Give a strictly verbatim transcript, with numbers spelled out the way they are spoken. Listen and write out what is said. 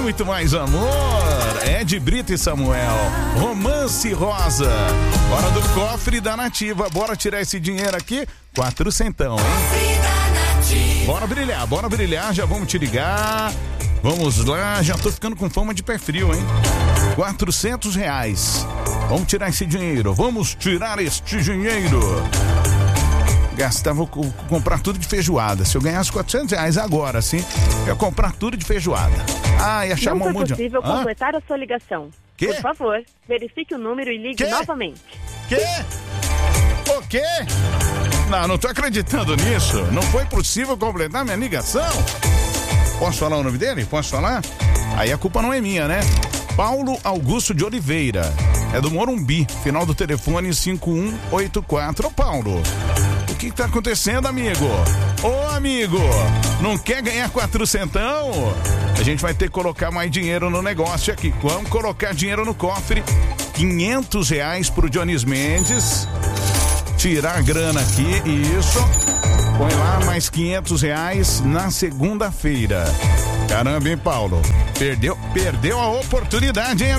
e muito mais amor. Ed Brito e Samuel. Romance Rosa. Hora do cofre da Nativa. Bora tirar esse dinheiro aqui. Quatrocentão, hein? Bora brilhar, bora brilhar. Já vamos te ligar. Vamos lá. Já tô ficando com fama de pé frio, hein? Quatrocentos reais. Vamos tirar esse dinheiro. Vamos tirar este dinheiro. Gastar, vou comprar tudo de feijoada. Se eu ganhasse quatrocentos reais agora, sim, eu ia comprar tudo de feijoada. Ah, ia chamar um monte de... Não foi possível completar a sua ligação. Quê? Por favor, verifique o número e ligue Quê? novamente. Quê? O quê? Não, não tô acreditando nisso. Não foi possível completar minha ligação. Posso falar o nome dele? Posso falar? Aí a culpa não é minha, né? Paulo Augusto de Oliveira. É do Morumbi. Final do telefone cinco um oito quatro. Ô, Paulo, o que tá acontecendo, amigo? Ô, amigo, não quer ganhar quatrocentão? A gente vai ter que colocar mais dinheiro no negócio aqui. Vamos colocar dinheiro no cofre. quinhentos reais pro Dionis Mendes. Tirar a grana aqui, isso. Põe lá mais quinhentos reais na segunda-feira. Caramba, hein, Paulo? Perdeu, perdeu a oportunidade, hein, amigo?